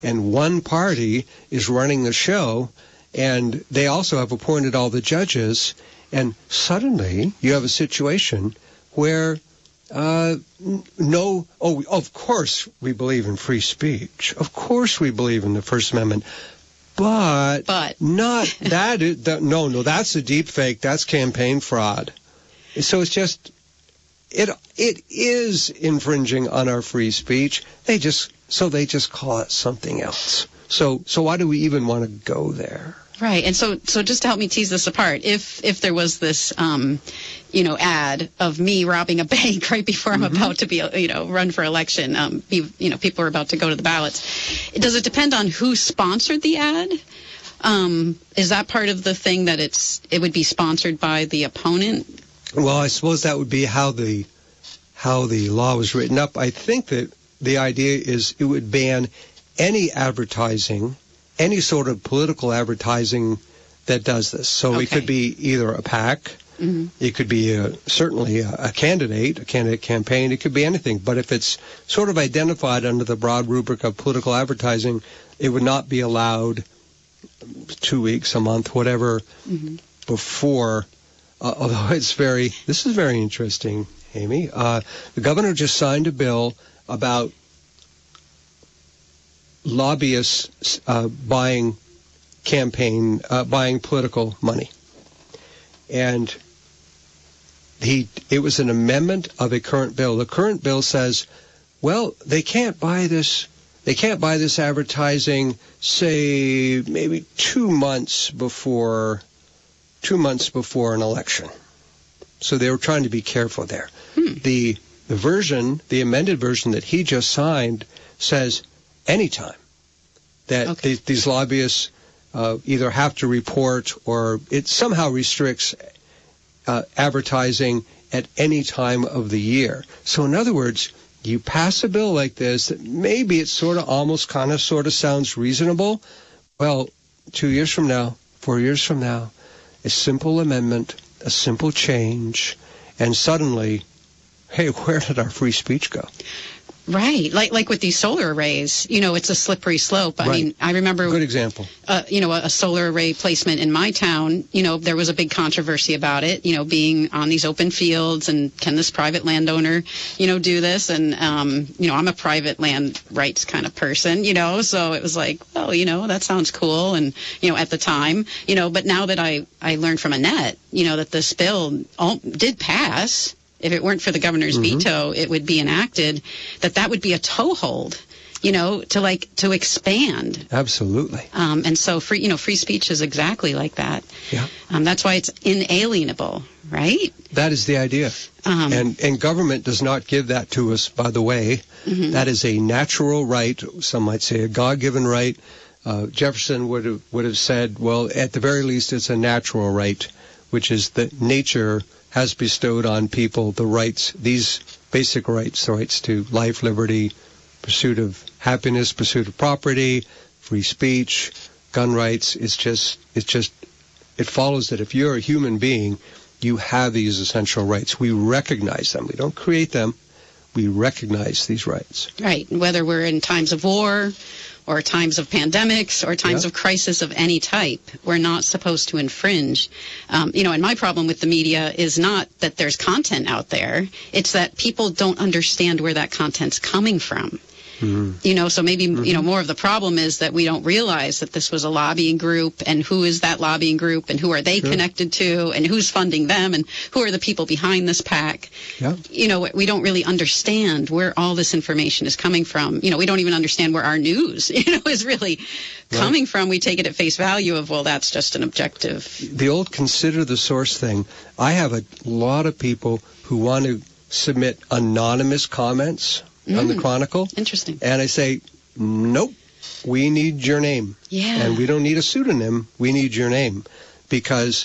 and one party is running the show, and they also have appointed all the judges, and suddenly you have a situation where of course we believe in free speech. Of course we believe in the First Amendment. But not that. No, that's a deep fake. That's campaign fraud. So it's just, it is infringing on our free speech. They just call it something else. So why do we even want to go there? Right. And so just to help me tease this apart, if there was this, ad of me robbing a bank right before I'm about to be, run for election, people are about to go to the ballots, does it depend on who sponsored the ad? Is that part of the thing that it would be sponsored by the opponent? Well, I suppose that would be how the law was written up. I think that the idea is it would ban any advertising, any sort of political advertising that does this. So It could be either a PAC, it could be certainly a candidate campaign, it could be anything. But if it's sort of identified under the broad rubric of political advertising, it would not be allowed 2 weeks, a month, whatever, before. Although this is very interesting, Amy. The governor just signed a bill about lobbyists buying political money. And it was an amendment of a current bill. The current bill says, well, they can't buy this advertising, say, maybe 2 months before an election. So they were trying to be careful there. The amended version that he just signed says anytime that these lobbyists either have to report or it somehow restricts advertising at any time of the year. So in other words, you pass a bill like this that maybe it sort of sounds reasonable. Well, 2 years from now, 4 years from now, a simple amendment, a simple change, and suddenly, hey, where did our free speech go? Right. Like with these solar arrays, it's a slippery slope. I mean, I remember... Good example. A solar array placement in my town, there was a big controversy about it, being on these open fields and can this private landowner, do this? And, I'm a private land rights kind of person, so it was like, well, that sounds cool. And, at the time, but now that I learned from Annette, that this bill did pass. If it weren't for the governor's veto, it would be enacted, that would be a toehold, to expand. Absolutely. And so free speech is exactly like that. Yeah. That's why it's inalienable, right? That is the idea. And government does not give that to us, by the way. That is a natural right. Some might say a God-given right. Jefferson would have said, well, at the very least, it's a natural right, which is that nature has bestowed on people the rights, these basic rights, the rights to life, liberty, pursuit of happiness, pursuit of property, free speech, gun rights. It follows that if you're a human being, you have these essential rights. We recognize them. We don't create them. We recognize these rights. Right. Whether we're in times of war or times of pandemics or times of crisis of any type, we're not supposed to infringe. And my problem with the media is not that there's content out there. It's that people don't understand where that content's coming from. So maybe, more of the problem is that we don't realize that this was a lobbying group and who is that lobbying group and who are they connected to and who's funding them and who are the people behind this PAC. Yeah. We don't really understand where all this information is coming from. We don't even understand where our news, is really coming from. We take it at face value of, well, that's just an objective. The old consider the source thing. I have a lot of people who want to submit anonymous comments on the Chronicle. Interesting. And I say, nope, we need your name. Yeah. And we don't need a pseudonym. We need your name. Because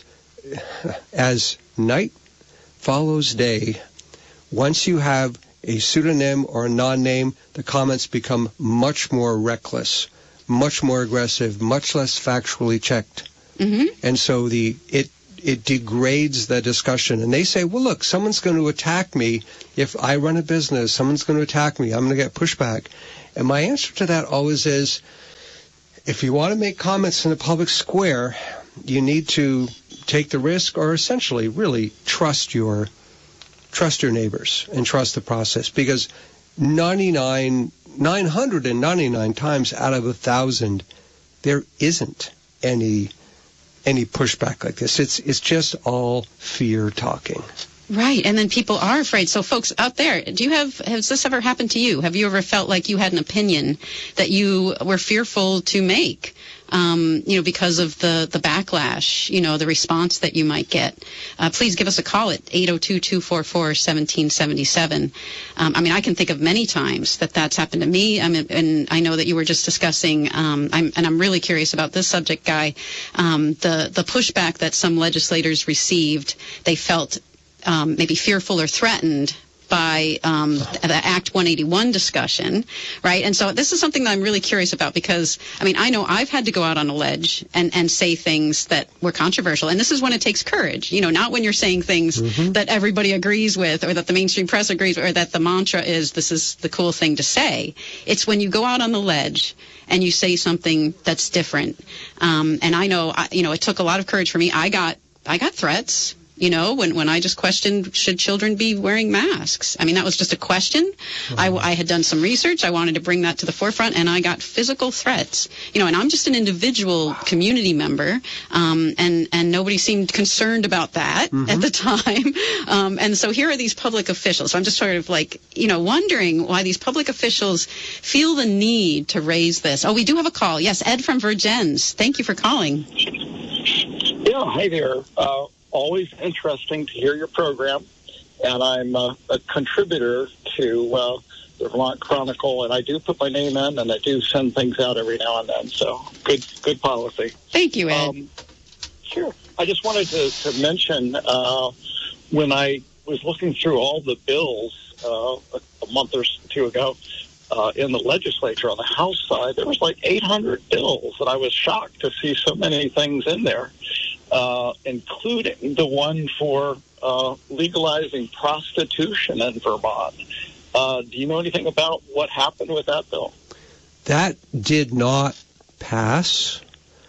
as night follows day, once you have a pseudonym or a non-name, the comments become much more reckless, much more aggressive, much less factually checked. And so it degrades the discussion. And they say, well, look, someone's going to attack me. If I run a business, someone's going to attack me. I'm going to get pushback. And my answer to that always is, if you want to make comments in the public square, you need to take the risk, or essentially really trust your neighbors and trust the process, because 999 times out of 1,000 there isn't any pushback like this. It's just all fear talking. Right, and then people are afraid. So folks out there, has this ever happened to you? Have you ever felt like you had an opinion that you were fearful to make, because of the backlash, the response that you might get? Please give us a call at 802-244-1777. I can think of many times that's happened to me. And I know that you were just discussing, I'm really curious about this subject, Guy, the pushback that some legislators received. They felt maybe fearful or threatened by the Act 181 discussion, right? And so this is something that I'm really curious about, because, I know I've had to go out on a ledge and say things that were controversial. And this is when it takes courage, not when you're saying things that everybody agrees with, or that the mainstream press agrees with, or that the mantra is, this is the cool thing to say. It's when you go out on the ledge and you say something that's different. And I know, it took a lot of courage for me. I got threats. When I just questioned, should children be wearing masks? That was just a question. I had done some research. I wanted to bring that to the forefront, and I got physical threats. And I'm just an individual community member, and nobody seemed concerned about that at the time. And so here are these public officials. So I'm just sort of wondering why these public officials feel the need to raise this. Oh, we do have a call. Yes, Ed from Vergennes. Thank you for calling. Yeah, hi there. Always interesting to hear your program, and I'm a contributor to the Vermont Chronicle, and I do put my name in, and I do send things out every now and then, so good policy. Thank you, Ed. Sure. I just wanted to mention, when I was looking through all the bills a month or two ago in the legislature on the House side, there was like 800 bills, and I was shocked to see so many things in there. Including the one for legalizing prostitution in Vermont. Do you know anything about what happened with that bill? That did not pass,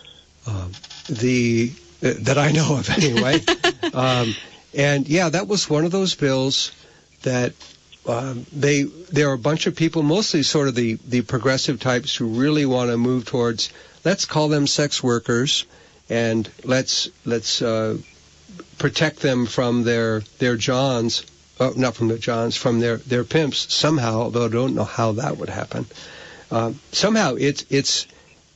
that I know of anyway. And yeah, that was one of those bills that there are a bunch of people, mostly sort of the progressive types, who really want to move towards, let's call them sex workers, and let's protect them from their Johns, not from their Johns, from their pimps somehow, although I don't know how that would happen. Somehow it's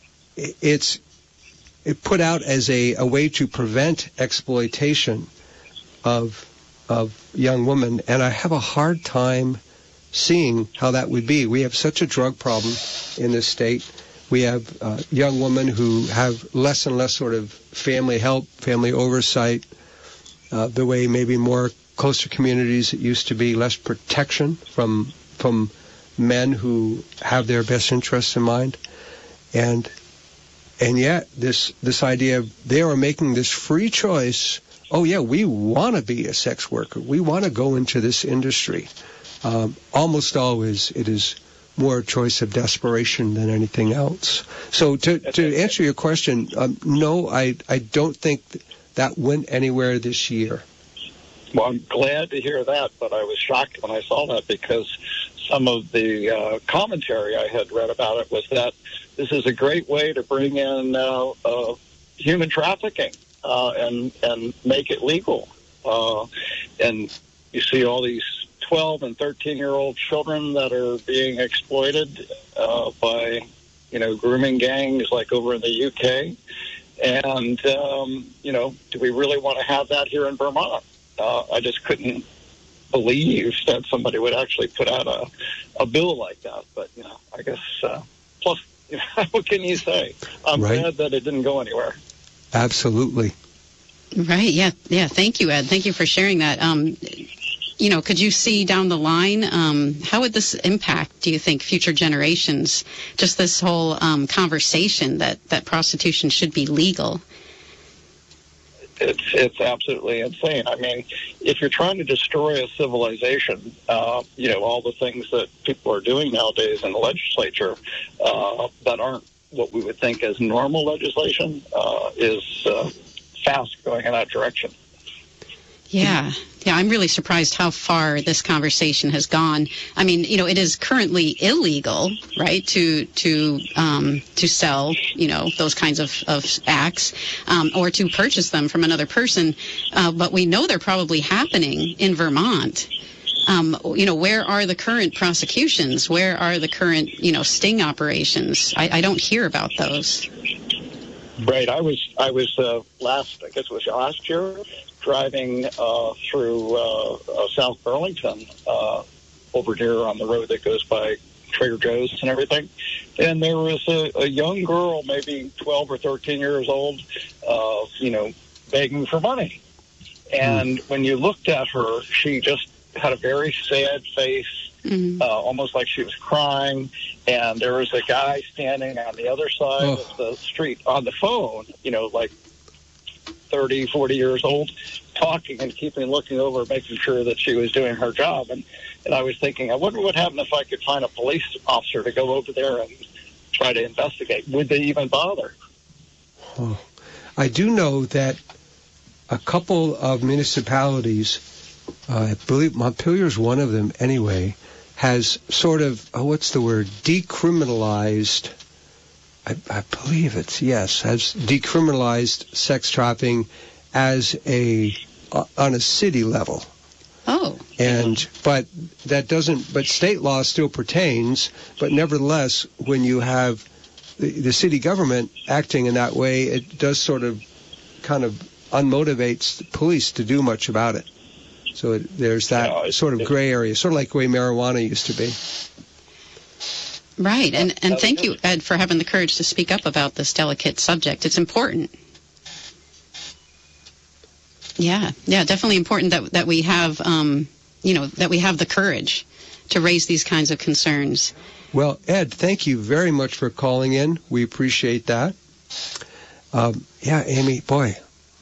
put out as a way to prevent exploitation of young women, and I have a hard time seeing how that would be. We have such a drug problem in this state. We have young women who have less and less sort of family help, family oversight, the way maybe more closer communities it used to be, less protection from men who have their best interests in mind. And yet this idea of they are making this free choice, oh yeah, we want to be a sex worker. We want to go into this industry. Almost always it is more a choice of desperation than anything else. So to answer your question, no, I don't think that went anywhere this year. Well, I'm glad to hear that, but I was shocked when I saw that, because some of the commentary I had read about it was that this is a great way to bring in human trafficking and make it legal. And you see all these 12 and 13-year-old children that are being exploited by, grooming gangs like over in the UK. And, do we really want to have that here in Vermont? I just couldn't believe that somebody would actually put out a bill like that. But, I guess, plus, what can you say? I'm glad that it didn't go anywhere. Absolutely. Right. Yeah. Thank you, Ed. Thank you for sharing that. Could you see down the line, how would this impact, do you think, future generations, just this whole conversation that prostitution should be legal? It's absolutely insane. I mean, if you're trying to destroy a civilization, all the things that people are doing nowadays in the legislature that aren't what we would think as normal legislation is fast going in that direction. Yeah, I'm really surprised how far this conversation has gone. I mean, it is currently illegal, right, to sell, those kinds of acts, or to purchase them from another person. But we know they're probably happening in Vermont. Where are the current prosecutions? Where are the current, sting operations? I don't hear about those. Right. I was last year, driving through South Burlington, over here on the road that goes by Trader Joe's and everything. And there was a young girl, maybe 12 or 13 years old, begging for money. And when you looked at her, she just had a very sad face, almost like she was crying. And there was a guy standing on the other side of the street on the phone, like 30, 40 years old, talking and looking over, making sure that she was doing her job. And I was thinking, I wonder what happened if I could find a police officer to go over there and try to investigate. Would they even bother? Oh. I do know that a couple of municipalities, I believe Montpelier is one of them anyway, has sort of, decriminalized, I believe has decriminalized sex trafficking as on a city level. Oh. But state law still pertains, but nevertheless, when you have the city government acting in that way, it does sort of kind of unmotivates the police to do much about it. So there's that sort of gray area, sort of like the way marijuana used to be. Right, and thank you, Ed, for having the courage to speak up about this delicate subject. It's important. Yeah, definitely important that we have, that we have the courage to raise these kinds of concerns. Well, Ed, thank you very much for calling in. We appreciate that. Amy, boy,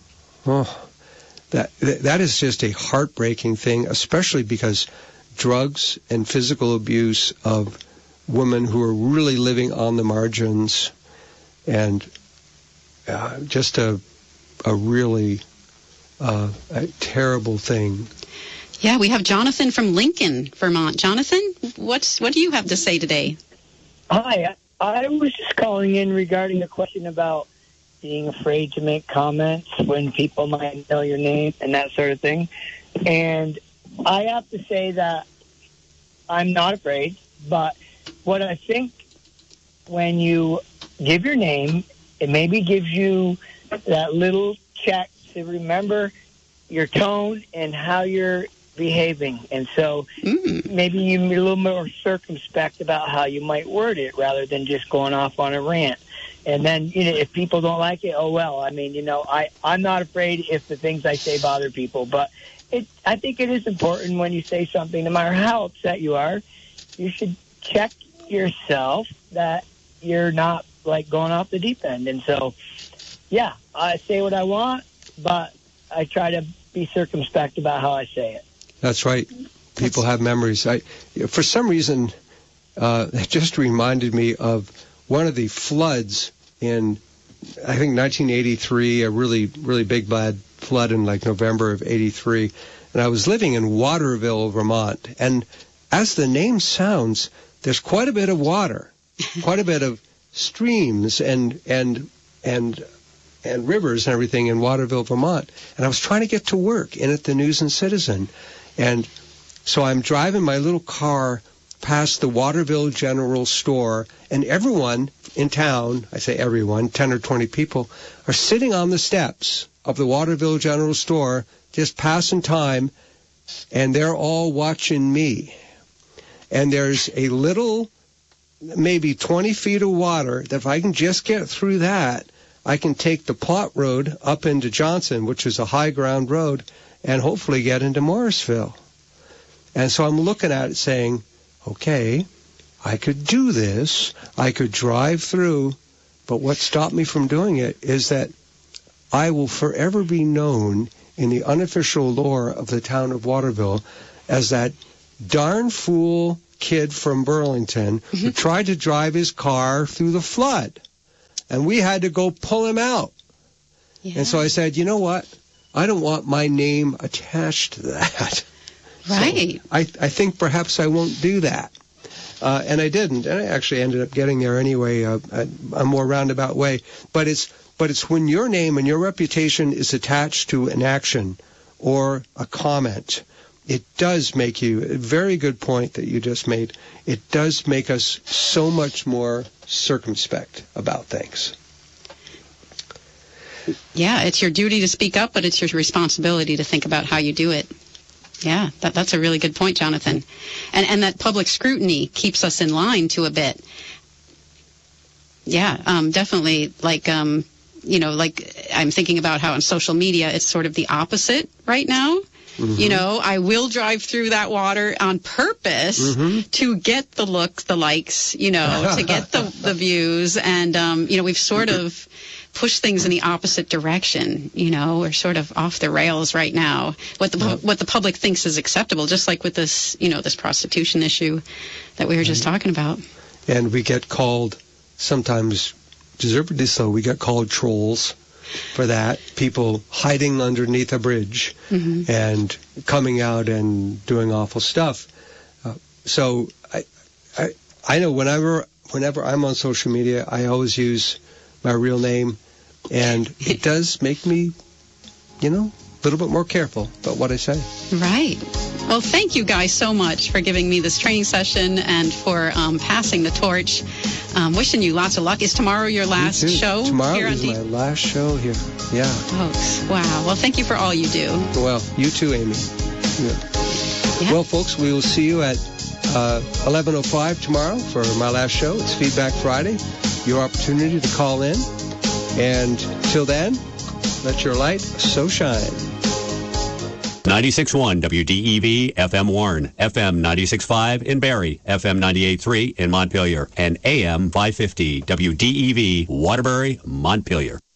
that is just a heartbreaking thing, especially because drugs and physical abuse of women who are really living on the margins, and just a really a terrible thing. Yeah, we have Jonathan from Lincoln, Vermont. Jonathan, what do you have to say today? Hi, I was just calling in regarding the question about being afraid to make comments when people might know your name and that sort of thing. And I have to say that I'm not afraid, but what I think when you give your name, it maybe gives you that little check to remember your tone and how you're behaving. And so maybe you're a little more circumspect about how you might word it rather than just going off on a rant. And then, if people don't like it, oh, well. I mean, I'm not afraid if the things I say bother people. But I think it is important when you say something, no matter how upset you are, you should check yourself that you're not, going off the deep end. And so, yeah, I say what I want, but I try to be circumspect about how I say it. That's right. People have memories. For some reason, it just reminded me of one of the floods in, I think, 1983, a really, really big bad flood in November of 83. And I was living in Waterville, Vermont. And as the name sounds, there's quite a bit of water, quite a bit of streams and rivers and everything in Waterville, Vermont. And I was trying to get to work in at the News and Citizen. And so I'm driving my little car past the Waterville General Store, and everyone in town, I say everyone, 10 or 20 people, are sitting on the steps of the Waterville General Store just passing time, and they're all watching me. And there's a little, maybe 20 feet of water, that if I can just get through that, I can take the Plot Road up into Johnson, which is a high ground road, and hopefully get into Morrisville. And so I'm looking at it saying, okay, I could do this, I could drive through, but what stopped me from doing it is that I will forever be known in the unofficial lore of the town of Waterville as that darn fool kid from Burlington who tried to drive his car through the flood. and we had to go pull him out. Yeah. And so I said, you know what? I don't want my name attached to that. Right. So I think perhaps I won't do that. And I didn't. And I actually ended up getting there anyway, a more roundabout way. But it's when your name and your reputation is attached to an action or a comment, it does make you, a very good point that you just made, it does make us so much more circumspect about things. Yeah, it's your duty to speak up, but it's your responsibility to think about how you do it. Yeah, that's a really good point, Jonathan. And that public scrutiny keeps us in line to a bit. Yeah, definitely. Like I'm thinking about how on social media it's sort of the opposite right now. Mm-hmm. I will drive through that water on purpose to get the looks, the likes, to get the views. And, we've sort of pushed things in the opposite direction. We're sort of off the rails right now. What the public thinks is acceptable, just like with this, this prostitution issue that we were just talking about. And we get called, sometimes deservedly so, we get called trolls for that. People hiding underneath a bridge and coming out and doing awful stuff. So I know whenever I'm on social media, I always use my real name, and it does make me, a little bit more careful about what I say. Right. Well, thank you guys so much for giving me this training session and for passing the torch. Wishing you lots of luck. Is tomorrow your last show? Tomorrow here is my last show here. Yeah. Folks, wow. Well, thank you for all you do. Well, you too, Amy. Yeah. Well, folks, we will see you at 11:05 tomorrow for my last show. It's Feedback Friday. Your opportunity to call in. And till then, let your light so shine. 96.1 WDEV FM Warren, FM 96.5 in Barrie, FM 98.3 in Montpelier, and AM 550 WDEV Waterbury, Montpelier.